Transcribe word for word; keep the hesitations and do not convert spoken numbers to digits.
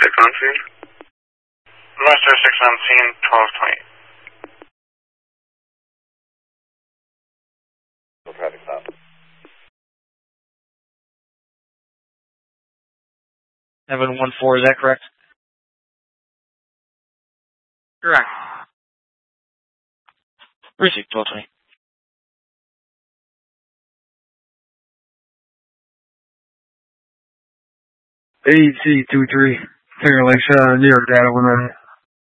six on scene. Master six on scene, twelve twenty. No traffic stop. seven one four, is that correct? Correct. Received, twelve twenty. A C two three, Finger Lakes, uh, New York data, one minute.